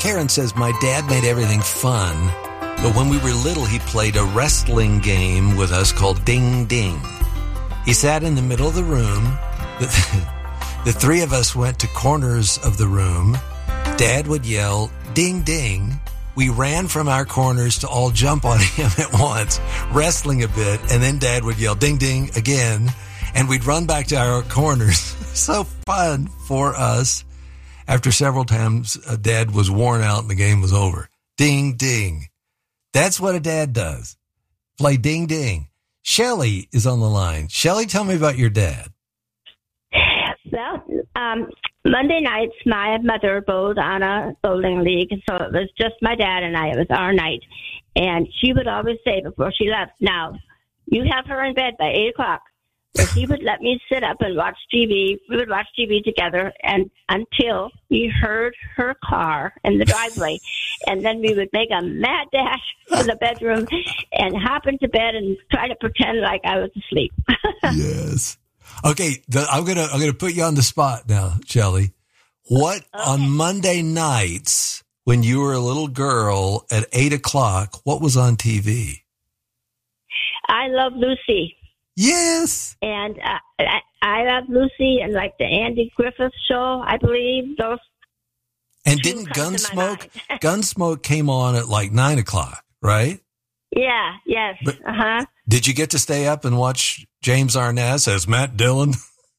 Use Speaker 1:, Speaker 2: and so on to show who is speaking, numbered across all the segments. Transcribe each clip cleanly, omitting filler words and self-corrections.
Speaker 1: Karen says, my dad made everything fun, but when we were little, he played a wrestling game with us called Ding Ding. He sat in the middle of the room. The three of us went to corners of the room. Dad would yell, ding, ding. We ran from our corners to all jump on him at once, wrestling a bit, and then Dad would yell, ding, ding, again, and we'd run back to our corners. So fun for us. After several times, Dad was worn out and the game was over. Ding, ding. That's what a dad does. Play ding, ding. Shelly is on the line. Shelly, tell me about your dad.
Speaker 2: Well, Monday nights, my mother bowled on a bowling league, so it was just my dad and I. It was our night. And she would always say before she left, now, you have her in bed by 8 o'clock. So she would let me sit up and watch TV. We would watch TV together and until we heard her car in the driveway. And then we would make a mad dash to the bedroom and hop into bed and try to pretend like I was asleep.
Speaker 1: Yes. Okay, I'm gonna put you on the spot now, Shelly. What on Monday nights when you were a little girl at 8 o'clock? What was on TV?
Speaker 2: I Love Lucy.
Speaker 1: Yes.
Speaker 2: And I Love Lucy and like the Andy Griffith Show, I believe those.
Speaker 1: And didn't Gunsmoke? Gunsmoke came on at like 9 o'clock, right?
Speaker 2: Yeah. Yes.
Speaker 1: Did you get to stay up and watch James Arness as Matt Dillon?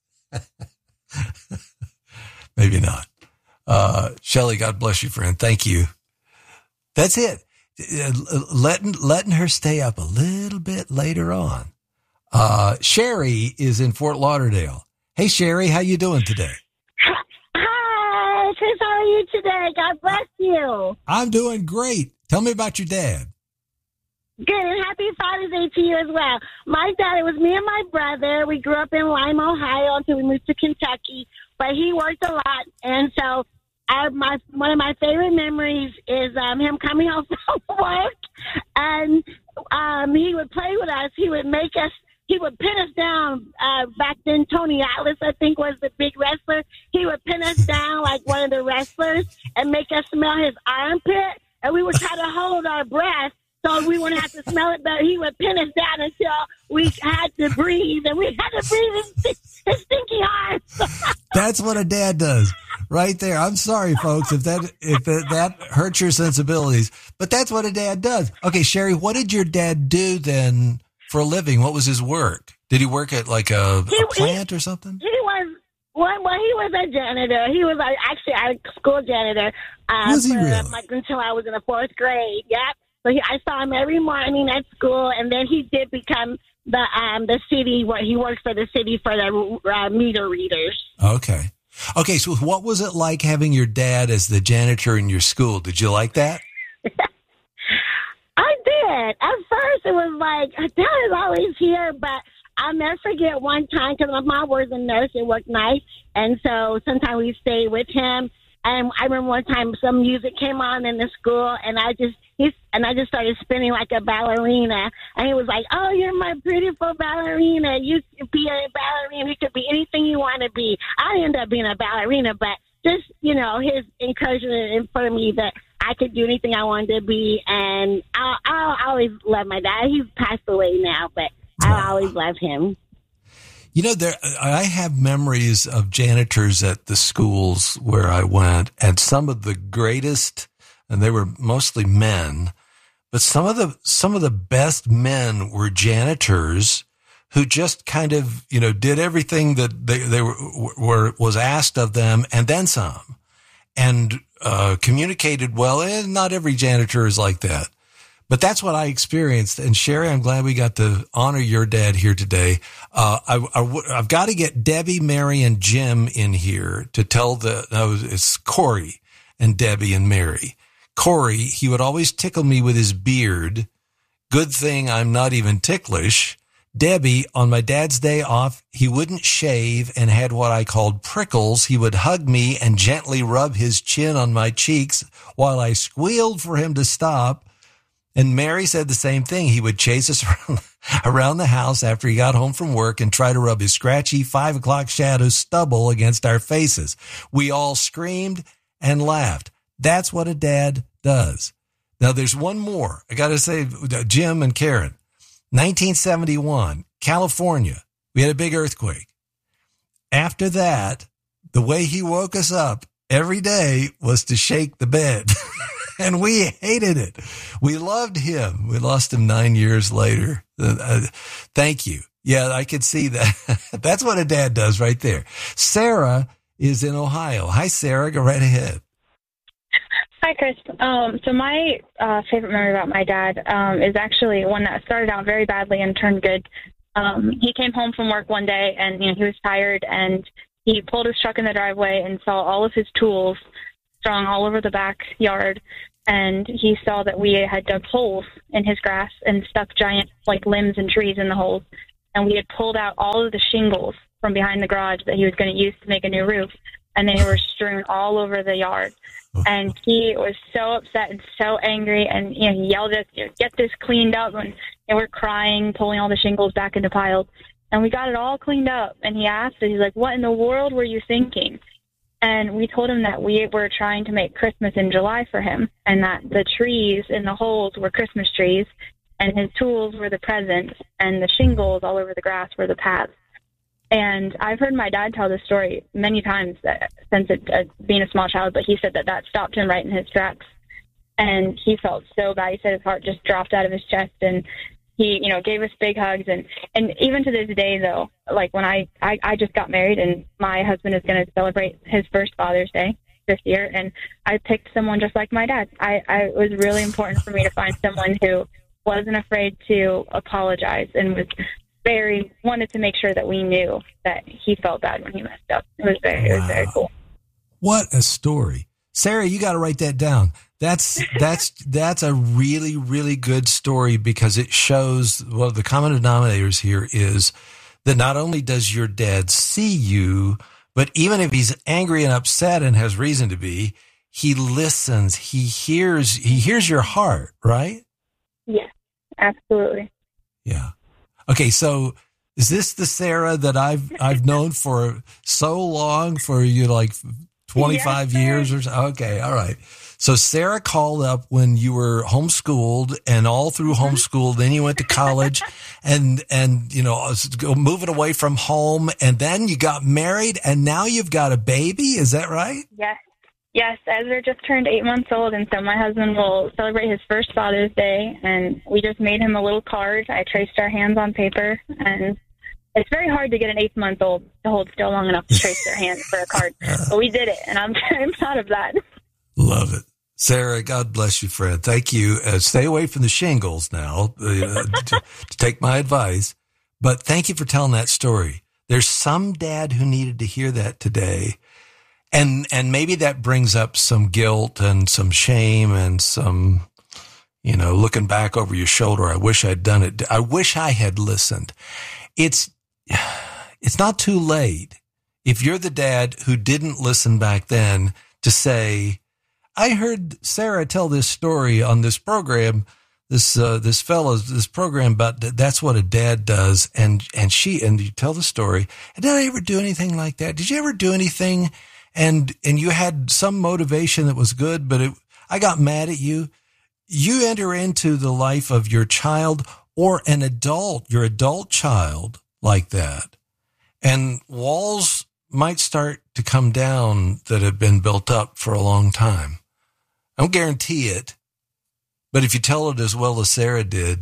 Speaker 1: Maybe not. Shelly, God bless you, friend. Thank you. That's it. Letting her stay up a little bit later on. Sherry is in Fort Lauderdale. Hey, Sherry, how you doing today?
Speaker 3: Hi, Chris. How are you today? God bless you.
Speaker 1: I'm doing great. Tell me about your dad.
Speaker 3: Good, and happy Father's Day to you as well. My dad, it was me and my brother. We grew up in Lima, Ohio until we moved to Kentucky, but he worked a lot, and so one of my favorite memories is him coming home from work, and he would play with us. He would pin us down. Back then, Tony Atlas, I think, was the big wrestler. He would pin us down like one of the wrestlers and make us smell his armpit, and we would try to hold our breath so we wouldn't have to smell it, but he would pin us down until we had to breathe, and we had to breathe his stinky arms.
Speaker 1: That's what a dad does right there. I'm sorry, folks, if that hurts your sensibilities, but that's what a dad does. Okay, Sherry, what did your dad do then for a living? What was his work? Did he work at like a plant or something?
Speaker 3: He was a janitor. He was actually our school janitor.
Speaker 1: Was he really?
Speaker 3: Until I was in the 4th grade. Yep. So I saw him every morning at school, and then he did become the city. He worked for the city for the meter readers.
Speaker 1: Okay. So what was it like having your dad as the janitor in your school? Did you like that?
Speaker 3: I did. At first, it was like, Dad is always here, but I'll never forget one time because my mom was a nurse and worked nights, and so sometimes we stayed with him. And I remember one time some music came on in the school, and I just started spinning like a ballerina. And he was like, "Oh, you're my beautiful ballerina. You could be a ballerina. You could be anything you want to be." I ended up being a ballerina, but just his encouragement for me that I could do anything I wanted to be. And I'll always love my dad. He's passed away now, but I'll always love him.
Speaker 1: I have memories of janitors at the schools where I went, and some of the greatest, and they were mostly men, but some of the best men were janitors who just kind of, did everything that they was asked of them and then some, and communicated well. And not every janitor is like that. But that's what I experienced. And Sherry, I'm glad we got to honor your dad here today. I've got to get Debbie, Mary, and Jim in here to tell it's Corey and Debbie and Mary. Corey, he would always tickle me with his beard. Good thing I'm not even ticklish. Debbie, on my dad's day off, he wouldn't shave and had what I called prickles. He would hug me and gently rub his chin on my cheeks while I squealed for him to stop. And Mary said the same thing. He would chase us around the house after he got home from work and try to rub his scratchy 5 o'clock shadow stubble against our faces. We all screamed and laughed. That's what a dad does. Now, there's one more. I got to say, Jim and Karen, 1971, California, we had a big earthquake. After that, the way he woke us up every day was to shake the bed. And we hated it. We loved him. We lost him 9 years later. Thank you. Yeah, I could see that. That's what a dad does right there. Sarah is in Ohio. Hi, Sarah. Go right ahead.
Speaker 4: Hi, Chris. So my favorite memory about my dad is actually one that started out very badly and turned good. He came home from work one day, and he was tired, and he pulled his truck in the driveway and saw all of his tools strung all over the backyard. And he saw that we had dug holes in his grass and stuck giant limbs and trees in the holes. And we had pulled out all of the shingles from behind the garage that he was going to use to make a new roof. And they were strewn all over the yard. And he was so upset and so angry. And he yelled at us, get this cleaned up. And we're crying, pulling all the shingles back into piles. And we got it all cleaned up. And he asked us, he's like, what in the world were you thinking? And we told him that we were trying to make Christmas in July for him, and that the trees in the holes were Christmas trees, and his tools were the presents, and the shingles all over the grass were the paths. And I've heard my dad tell this story many times since being a small child, but he said that stopped him right in his tracks. And he felt so bad. He said his heart just dropped out of his chest, and he, gave us big hugs. And even to this day, though, when I just got married, and my husband is going to celebrate his first Father's Day this year, and I picked someone just like my dad. It was really important for me to find someone who wasn't afraid to apologize and wanted to make sure that we knew that he felt bad when he messed up. It was very cool.
Speaker 1: What a story. Sarah, you got to write that down. That's a really, really good story, because it shows, well, the common denominators here is that not only does your dad see you, but even if he's angry and upset and has reason to be, he listens. He hears your heart, right?
Speaker 4: Yes, absolutely.
Speaker 1: Yeah. Okay. So is this the Sarah that I've known for so long, for 25 years or so? Okay. All right. So Sarah called up when you were homeschooled, and all through homeschool, then you went to college and moving away from home, and then you got married, and now you've got a baby. Is that right?
Speaker 4: Yes. Ezra just turned 8 months old, and so my husband will celebrate his first Father's Day, and we just made him a little card. I traced our hands on paper, and it's very hard to get an 8-month-old to hold still long enough to trace their hands for a card. But we did it, and I'm proud of that.
Speaker 1: Love it. Sarah, God bless you, friend. Thank you. Stay away from the shingles now, to take my advice. But thank you for telling that story. There's some dad who needed to hear that today. And maybe that brings up some guilt and some shame and some, looking back over your shoulder. I wish I'd done it. I wish I had listened. It's not too late, if you're the dad who didn't listen back then, to say, I heard Sarah tell this story on this program, this program about that's what a dad does. And you tell the story. And did I ever do anything like that? Did you ever do anything? And you had some motivation that was good, but I got mad at you. You enter into the life of your child or your adult child like that. And walls might start to come down that have been built up for a long time. I don't guarantee it, but if you tell it as well as Sarah did,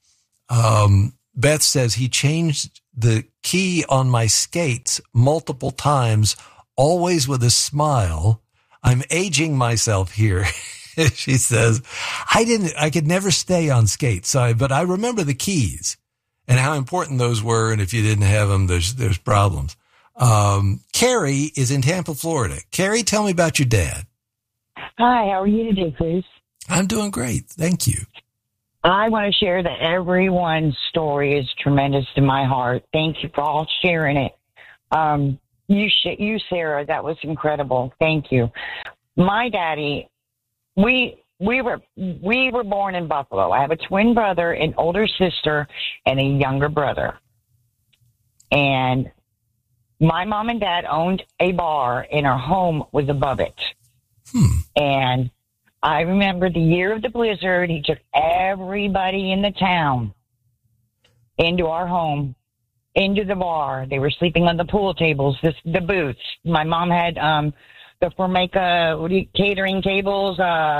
Speaker 1: Beth says he changed the key on my skates multiple times, always with a smile. I'm aging myself here. She says, I could never stay on skates, but I remember the keys and how important those were. And if you didn't have them, there's problems. Carrie is in Tampa, Florida. Carrie, tell me about your dad.
Speaker 5: Hi, how are you today, Chris?
Speaker 1: I'm doing great. Thank you.
Speaker 5: I want to share that everyone's story is tremendous to my heart. Thank you for all sharing it. You, Sarah, that was incredible. Thank you. My daddy, we were born in Buffalo. I have a twin brother, an older sister, and a younger brother. And my mom and dad owned a bar, and our home was above it. And I remember the year of the blizzard, he took everybody in the town into our home, into the bar. They were sleeping on the pool tables, the booths. My mom had the Formica catering tables,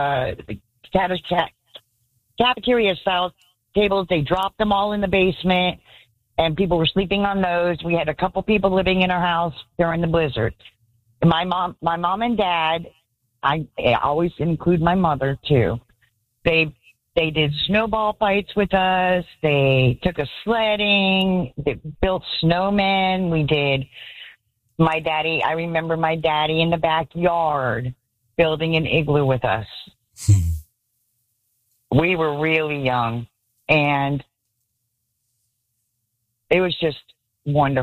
Speaker 5: cafeteria style tables. They dropped them all in the basement, and people were sleeping on those. We had a couple people living in our house during the blizzard. My mom and dad, I always include my mother too. They did snowball fights with us. They took us sledding. They built snowmen. We did. I remember my daddy in the backyard building an igloo with us. We were really young, and it was just wonderful.